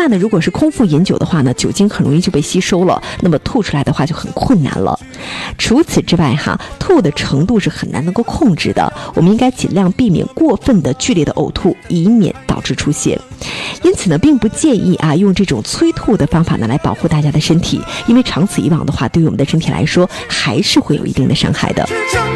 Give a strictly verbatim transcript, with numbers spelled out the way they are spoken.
外呢，如果是空腹饮酒的话呢，酒精很容易就被吸收了，那么吐出来的话就很困难了。除此之外哈，吐的程度是很难能够控制的，我们应该尽量避免过分的剧烈的呕吐，以免导致出血。因此呢，并不建议啊用这种催吐的方法呢来保护大家的身体，因为长此以往的话，对于我们的身体来说还是会有一定的伤害的。